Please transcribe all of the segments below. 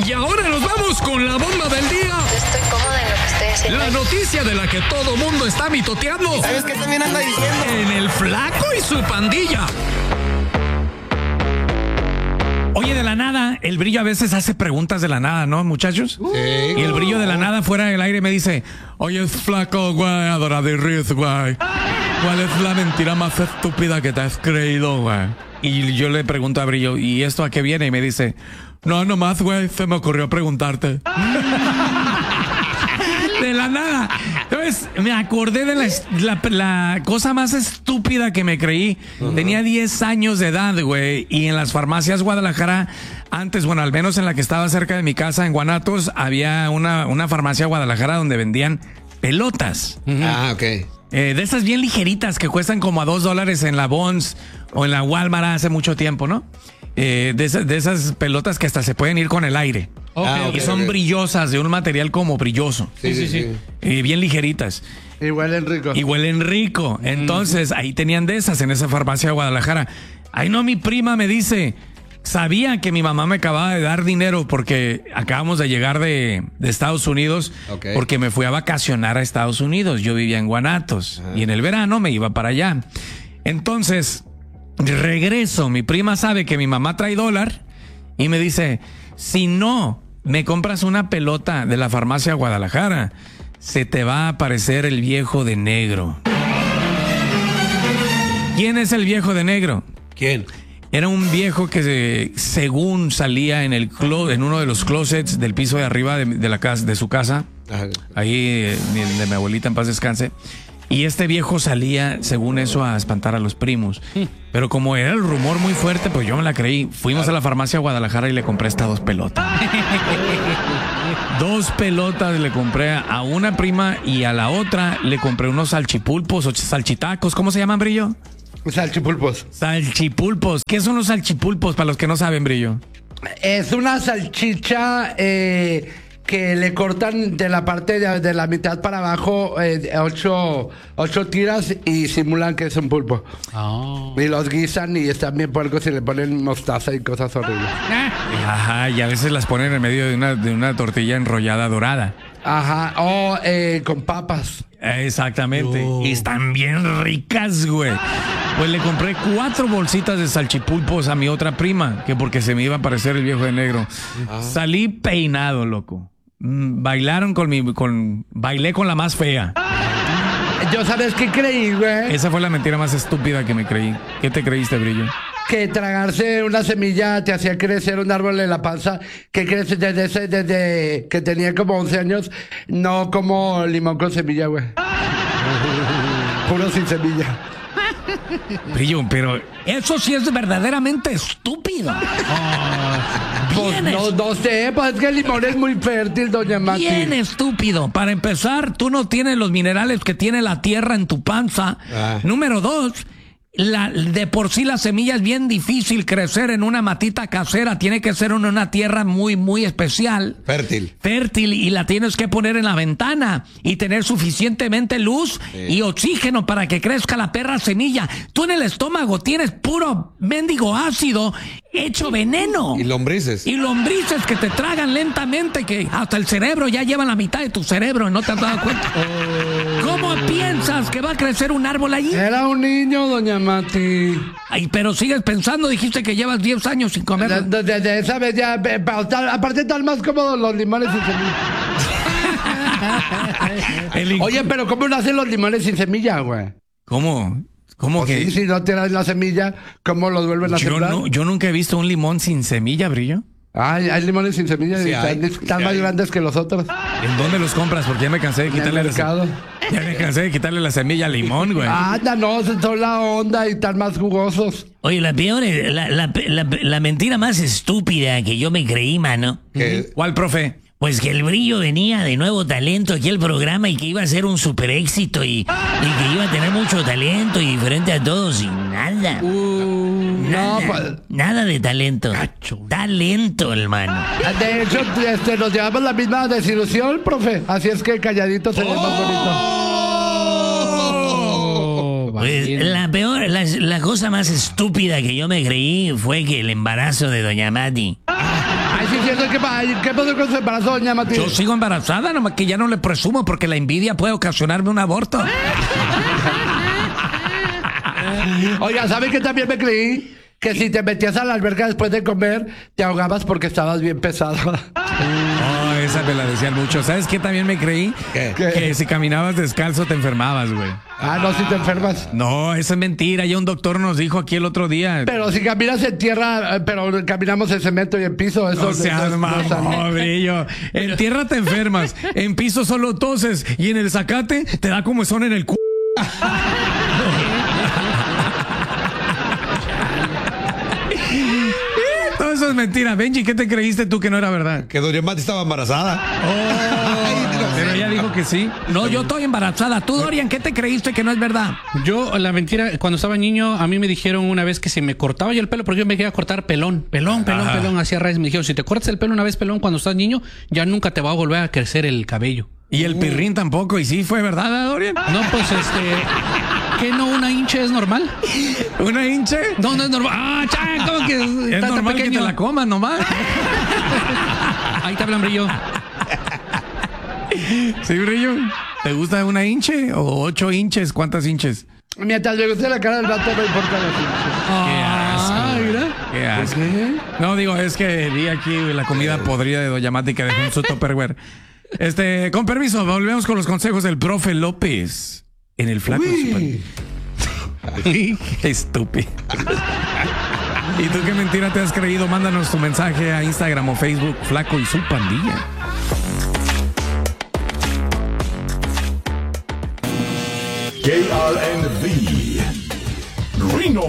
Y ahora nos vamos con la bomba del día. Yo estoy cómoda en lo que estoy haciendo. La noticia de la que todo mundo está mitoteando. ¿Sabes qué también anda diciendo? En el Flaco y su pandilla. Oye, de la nada, el Brillo a veces hace preguntas de la nada, ¿no, muchachos? Sí. Y el Brillo de la nada fuera del aire me dice, oye, Flaco, güey, adoradirriz, güey, ¿cuál es la mentira más estúpida que te has creído, güey? Y yo le pregunto a Brillo, ¿y esto a qué viene? Y me dice, no, nomás, güey, se me ocurrió preguntarte. De la nada. Entonces, me acordé de la cosa más estúpida que me creí. Tenía 10 años de edad, güey. Y en las farmacias Guadalajara, antes, bueno, al menos en la que estaba cerca de mi casa, en Guanatos, había una farmacia Guadalajara donde vendían pelotas. Ah, ok. De esas bien ligeritas que cuestan como a $2 en la Bonds o en la Walmart hace mucho tiempo, ¿no? De esas pelotas que hasta se pueden ir con el aire. Okay, y son brillosas, de un material como brilloso. Sí. Bien ligeritas. Y huelen rico. Y huelen rico. Entonces, ahí tenían de esas en esa farmacia de Guadalajara. Ahí no, mi prima me dice, sabía que mi mamá me acababa de dar dinero porque acabamos de llegar de Estados Unidos, porque me fui a vacacionar a Estados Unidos. Yo vivía en Guanatos y en el verano me iba para allá. Entonces, regreso. Mi prima sabe que mi mamá trae dólar y me dice, si no me compras una pelota de la farmacia Guadalajara, se te va a aparecer el viejo de negro. ¿Quién es el viejo de negro? ¿Quién? Era un viejo que según salía en uno de los closets del piso de arriba de la casa, de su casa, ahí de mi abuelita, en paz descanse. Y este viejo salía, según eso, a espantar a los primos. Pero como era el rumor muy fuerte, pues yo me la creí. Fuimos a la farmacia Guadalajara y le compré estas 2 pelotas. 2 pelotas le compré a una prima y a la otra le compré unos salchipulpos o salchitacos. ¿Cómo se llaman, Brillo? Salchipulpos. Salchipulpos. ¿Qué son los salchipulpos para los que no saben, Brillo? Es una salchicha que le cortan de la parte de la mitad para abajo 8 tiras y simulan que es un pulpo. Y los guisan y están bien puercos y le ponen mostaza y cosas horribles. Ajá, y a veces las ponen en medio de una tortilla enrollada dorada. Ajá, o con papas. Exactamente. Y están bien ricas, güey. Pues le compré 4 bolsitas de salchipulpos a mi otra prima, que porque se me iba a aparecer el viejo de negro. Salí peinado, loco. Bailaron bailé con la más fea. Yo, ¿sabes qué creí, güey? Esa fue la mentira más estúpida que me creí. ¿Qué te creíste, Brillo? Que tragarse una semilla te hacía crecer un árbol en la panza que crece desde que tenía como 11 años, no como limón con semilla, güey. Puro sin semilla. Brillo, pero eso sí es verdaderamente estúpido. Pues no sé, pues es que el limón es muy fértil, doña Mati. Bien estúpido. Para empezar, tú no tienes los minerales que tiene la tierra en tu panza. Número 2, de por sí la semilla es bien difícil crecer en una matita casera. Tiene que ser en una tierra muy, muy especial. Fértil, y la tienes que poner en la ventana y tener suficientemente luz y oxígeno para que crezca la perra semilla. Tú en el estómago tienes puro mendigo ácido hecho veneno. Y lombrices. Y lombrices que te tragan lentamente, que hasta el cerebro ya llevan la mitad de tu cerebro y no te has dado cuenta. ¿Cómo piensas que va a crecer un árbol allí? Era un niño, doña Mati. Ay, pero sigues pensando, dijiste que llevas 10 años sin comer. Desde esa vez ya, aparte están más cómodos los limones sin semilla. Oye, pero ¿cómo nacen los limones sin semilla, güey? ¿Cómo? ¿Cómo pues que? Sí, si no tienes la semilla, ¿cómo los vuelven a sembrar? Yo nunca he visto un limón sin semilla, Brillo. Ay, hay limones sin semilla y están más grandes que los otros. ¿En dónde los compras? Porque ya me cansé de quitarle la semilla al limón, güey. Anda, no, son la onda y están más jugosos. Oye, la mentira más estúpida que yo me creí, mano. ¿Cuál, profe? Pues que el Brillo venía de nuevo talento aquí al programa y que iba a ser un super éxito y que iba a tener mucho talento y diferente a todos y nada. Nada de talento. Talento, hermano. De hecho, nos llevamos la misma desilusión, profe. Así es que calladito se ve más bonito. Pues la cosa más estúpida que yo me creí fue que el embarazo de doña Mati. Ay, sí, cierto. ¿Qué pasó con su embarazo, doña Matilde? Yo sigo embarazada, nomás que ya no le presumo porque la envidia puede ocasionarme un aborto. Oiga, ¿sabe qué también me creí? Que si te metías a la alberca después de comer, te ahogabas porque estabas bien pesado. Oh, esa me la decían mucho. ¿Sabes qué también me creí? ¿Qué? Que si caminabas descalzo te enfermabas, güey. Ah, no, si te enfermas. No, eso es mentira. Ya un doctor nos dijo aquí el otro día. Pero si caminas en tierra, pero caminamos en cemento y en piso, eso No seas no mamón, brillo. En tierra te enfermas, en piso solo toses y en el zacate te da comezón en el c***. Todo eso es mentira. Benji, ¿qué te creíste tú que no era verdad? Que doña Mati estaba embarazada. Pero ella dijo que sí. No, yo estoy embarazada. Tú, Dorian, ¿qué te creíste que no es verdad? Yo, la mentira, cuando estaba niño, a mí me dijeron una vez que si me cortaba yo el pelo, porque yo me quería cortar pelón, hacia raíz. Me dijeron, si te cortas el pelo una vez pelón cuando estás niño, ya nunca te va a volver a crecer el cabello. Y el pirrín tampoco. Y sí, fue verdad, Dorian. No, pues ¿qué no? ¿Una hinche es normal? ¿Una hinche? No, no es normal. Ah, chan, ¿cómo que es tan normal pequeño? que te la comas nomás. Ahí te hablan, Brillo. Sí, Brillo. ¿Te gusta una hinche o 8 hinches? ¿Cuántas hinches? Mientras le guste la cara del vato, no importa la hinche. Qué asco. Mira. Qué asco. No, digo, es que vi aquí la comida podrida de Doña Mati que dejó en su Tupperware. Con permiso, volvemos con los consejos del profe López en el Flaco y su Pandilla. Estúpido. ¿Y tú qué mentira te has creído? Mándanos tu mensaje a Instagram o Facebook, Flaco y su Pandilla. KRNB Reno.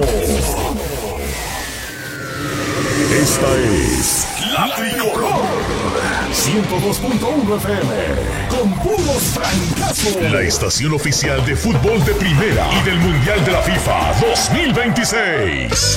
Esta es La Tricolor 102.1 FM con puros francazos. La estación oficial de fútbol de primera y del Mundial de la FIFA 2026.